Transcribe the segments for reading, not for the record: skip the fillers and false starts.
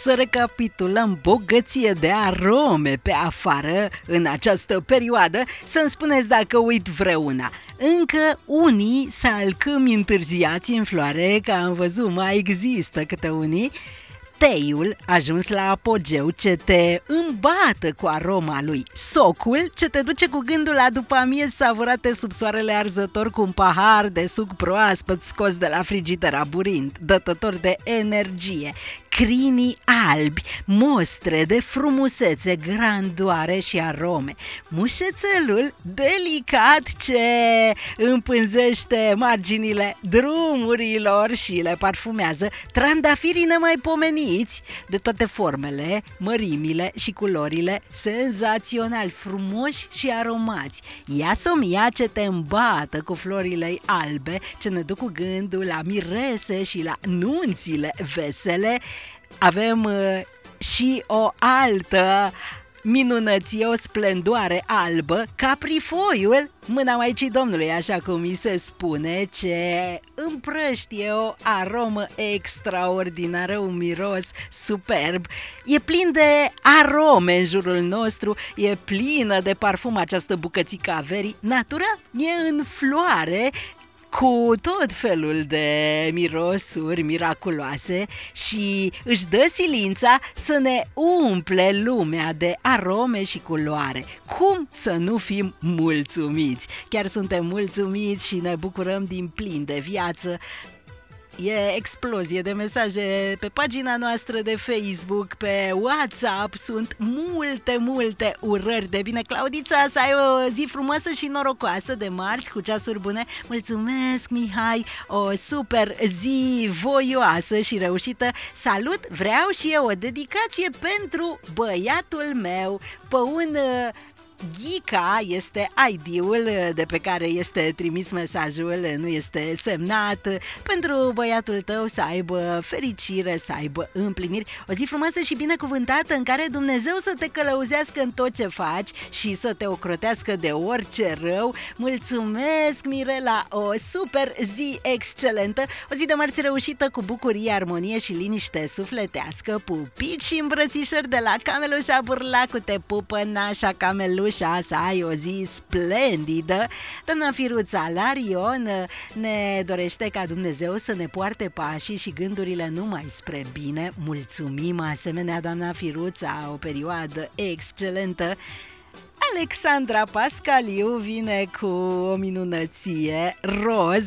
Să recapitulăm bogăție de arome pe afară în această perioadă. Să-mi spuneți dacă uit vreuna. Încă unii salcâmi întârziați în floare, că am văzut, mai există câte unii. Teiul ajuns la apogeu, ce te îmbată cu aroma lui. Socul, ce te duce cu gândul la după amiezi savurate sub soarele arzător cu un pahar de suc proaspăt scos de la frigider aburind, dătător de energie. Crinii albi, mostre de frumusețe, grandoare și arome. Mușețelul delicat ce împânzește marginile drumurilor și le parfumează. Trandafirii nemaipomeniți, de toate formele, mărimile și culorile, senzațional frumoși și aromați. Iasomia ce te îmbată cu florile albe, ce ne duc cu gândul la mirese și la nunțile vesele. Avem și o altă minunăție, o splendoare albă, caprifoiul, mâna Maicii Domnului, așa cum mi se spune, ce împrăștie o aromă extraordinară, un miros superb. E plin de arome în jurul nostru, e plină de parfum această bucățică a verii. Natura e în floare, cu tot felul de mirosuri miraculoase și își dă silința să ne umple lumea de arome și culoare. Cum să nu fim mulțumiți? Chiar suntem mulțumiți și ne bucurăm din plin de viață. E explozie de mesaje pe pagina noastră de Facebook, pe WhatsApp, sunt multe urări de bine. Claudița, să ai o zi frumoasă și norocoasă de marți cu ceasuri bune. Mulțumesc, Mihai, o super zi voioasă și reușită. Salut, vreau și eu o dedicație pentru băiatul meu, pe un Ghica este ID-ul de pe care este trimis mesajul, nu este semnat. Pentru băiatul tău să aibă fericire, să aibă împliniri, o zi frumoasă și binecuvântată în care Dumnezeu să te călăuzească în tot ce faci și să te ocrotească de orice rău. Mulțumesc, Mirela, o super zi excelentă, o zi de marți reușită cu bucurie, armonie și liniște sufletească. Pupici și îmbrățișări de la Camelușa Burlacu, te pupă nașa Camelușa, să ai o zi splendidă. Doamna Firuța Larion ne dorește ca Dumnezeu să ne poarte pașii și gândurile numai spre bine. Mulțumim asemenea, doamna Firuța, o perioadă excelentă. Alexandra Pascaliu vine cu o minunăție roz.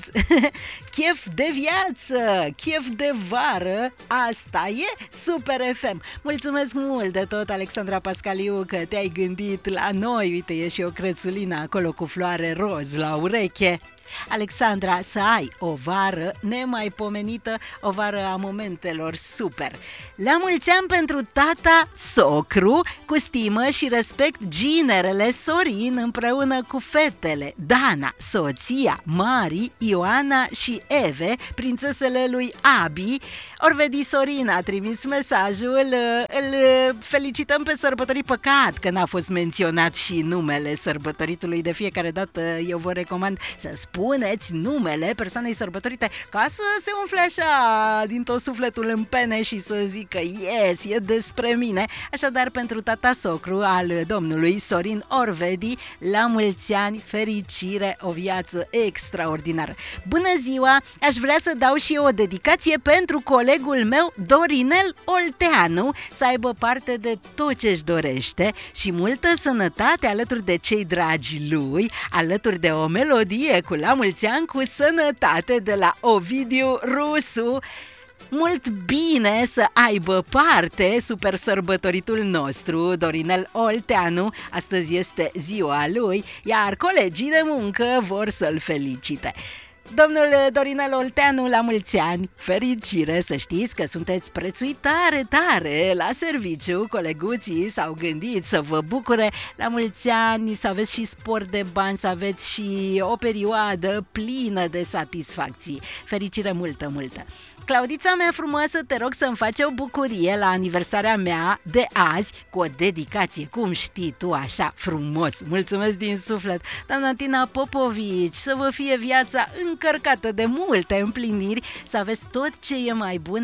Chef de viață, chef de vară, asta e Super FM. Mulțumesc mult de tot, Alexandra Pascaliu, că te-ai gândit la noi. Uite, e și o crețulină acolo cu floare roz la ureche. Alexandra, să ai o vară nemaipomenită, o vară a momentelor super. La mulți ani pentru tata socru, cu stimă și respect, ginerele Sorin împreună cu fetele Dana, soția Mari, Ioana și Eve, prințesele lui Abi. Orvedi Sorin a trimis mesajul, îl felicităm pe sărbătorii, păcat că n-a fost menționat și numele sărbătoritului. De fiecare dată eu vă recomand să spuneți numele persoanei sărbătorite ca să se umfle așa din tot sufletul în pene și să zică yes, e despre mine. Așadar, pentru tata socru al domnului Sorin Orvedi, la mulți ani, fericire, o viață extraordinară. Bună ziua! Aș vrea să dau și eu o dedicație pentru colegul meu Dorinel Olteanu, să aibă parte de tot ce-și dorește și multă sănătate alături de cei dragi lui, alături de o melodie cu la mulți ani cu sănătate de la Ovidiu Rusu. Mult bine să aibă parte super sărbătoritul nostru, Dorinel Olteanu. Astăzi este ziua lui, iar colegii de muncă vor să-l felicite. Domnul Dorinel Olteanu, la mulți ani, fericire, să știți că sunteți prețuit tare la serviciu. Coleguții s-au gândit să vă bucure, la mulți ani, să aveți și spor de bani, să aveți și o perioadă plină de satisfacții. Fericire multă! Claudița mea frumoasă, te rog să-mi faci o bucurie la aniversarea mea de azi cu o dedicație, cum știi tu, așa frumos. Mulțumesc din suflet, doamna Tina Popovici, să vă fie viața încărcată de multe împliniri, să aveți tot ce e mai bun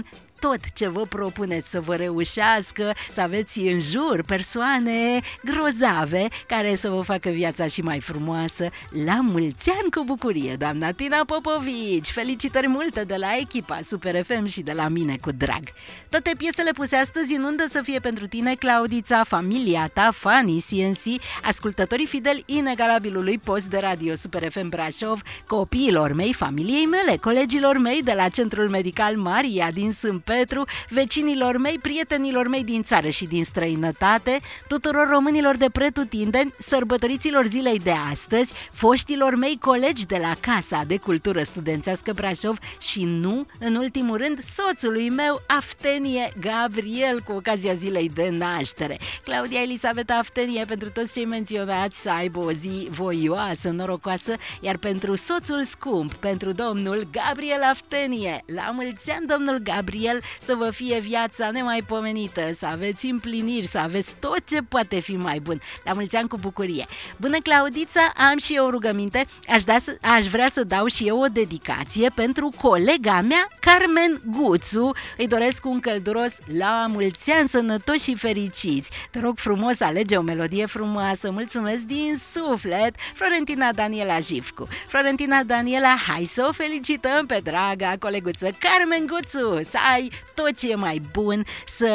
tot ce vă propuneți să vă reușească, să aveți în jur persoane grozave care să vă facă viața și mai frumoasă. La mulți ani cu bucurie, doamna Tina Popovici! Felicitări multe de la echipa Super FM și de la mine cu drag. Toate piesele puse astăzi în undă să fie pentru tine, Claudița, familia ta, fanii CNC, ascultătorii fideli inegalabilului post de radio Super FM Brașov, copiilor mei, familiei mele, colegilor mei de la Centrul Medical Maria din Sânt Petru, vecinilor mei, prietenilor mei din țară și din străinătate, tuturor românilor de pretutindeni, sărbătoriților zilei de astăzi, foștilor mei colegi de la Casa de Cultură Studențească Brașov și nu, în ultimul rând, soțului meu, Aftenie Gabriel, cu ocazia zilei de naștere. Claudia Elisabeta Aftenie, pentru toți cei menționați, să aibă o zi voioasă, norocoasă, iar pentru soțul scump, pentru domnul Gabriel Aftenie, la mulți ani, domnul Gabriel, să vă fie viața nemaipomenită, să aveți împliniri, să aveți tot ce poate fi mai bun. La mulți ani cu bucurie. Bună, Claudița, am și eu o rugăminte, aș vrea să dau și eu o dedicație pentru colega mea, Carmen Guțu. Îi doresc un călduros la mulți ani, sănătoși și fericiți. Te rog frumos, alege o melodie frumoasă. Mulțumesc din suflet, Florentina Daniela Jivcu. Florentina Daniela, hai să o felicităm pe draga coleguță Carmen Guțu, să ai tot ce e mai bun, să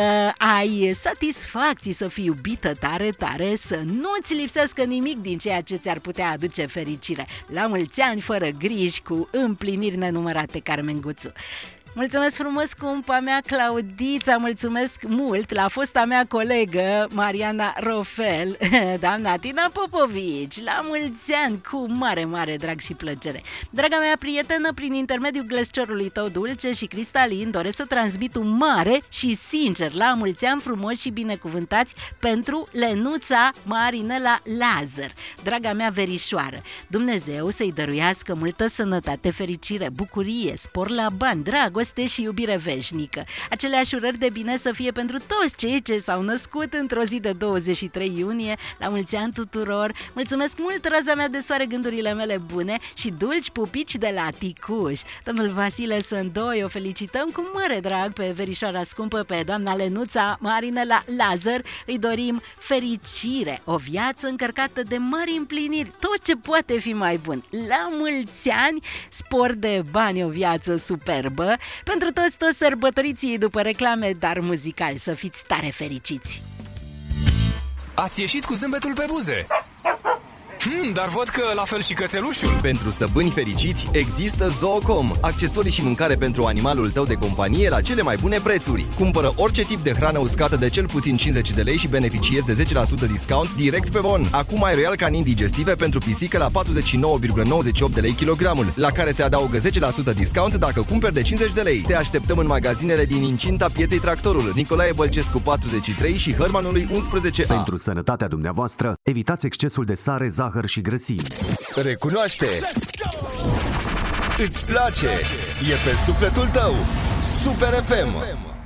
ai satisfacții, să fii iubită tare, tare, să nu-ți lipsească nimic din ceea ce ți-ar putea aduce fericire. La mulți ani, fără griji, cu împliniri nenumărate, Carmen Guțu. Mulțumesc frumos, scumpa mea Claudița, mulțumesc mult la fosta mea colegă Mariana Rofel, doamna Tina Popovici, la mulți ani, cu mare, mare drag și plăcere. Draga mea prietenă, prin intermediul glesciorului tău dulce și cristalin, doresc să transmit un mare și sincer la mulți ani frumoși și binecuvântați pentru Lenuța Marinela Lazar, draga mea verișoară. Dumnezeu să-i dăruiască multă sănătate, fericire, bucurie, spor la bani, dragoste și iubire veșnică. Aceleași urări de bine să fie pentru toți cei ce s-au născut într-o zi de 23 iunie. La mulți ani tuturor! Mulțumesc mult, raza mea de soare, gândurile mele bune și dulci pupici de la Ticuș. Domnul Vasile Sândoi, o felicităm cu mare drag pe verișoara scumpă, pe doamna Lenuța Marinela Lazar. Îi dorim fericire, o viață încărcată de mari împliniri, tot ce poate fi mai bun. La mulți ani, spor de bani, o viață superbă. Pentru toți sărbătoriții după reclame, dar muzical, să fiți tare fericiți! Ați ieșit cu zâmbetul pe buze! Dar văd că la fel și cățelușul. Pentru stăpâni fericiți există Zoocom, accesorii și mâncare pentru animalul tău de companie la cele mai bune prețuri. Cumpără orice tip de hrană uscată de cel puțin 50 de lei și beneficiezi de 10% discount direct pe bon. Acum ai Royal Canin digestive pentru pisică la 49,98 de lei kilogramul, la care se adaugă 10% discount dacă cumperi de 50 de lei. Te așteptăm în magazinele din incinta Pieței Tractorul, Nicolae Bălcescu 43 și Hărmanului 11A. Pentru sănătatea dumneavoastră, evitați excesul de sare, zahăr și grăsimi. Recunoaște! Îți place! E pe sufletul tău! Super FM!